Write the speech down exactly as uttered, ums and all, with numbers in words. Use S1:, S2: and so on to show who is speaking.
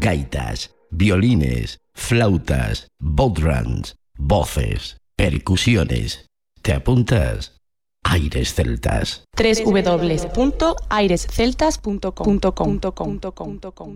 S1: gaitas, violines, flautas, bodhrans, voces, percusiones. ¿Te apuntas? Aires Celtas.
S2: doble u doble u doble u punto aires celtas punto com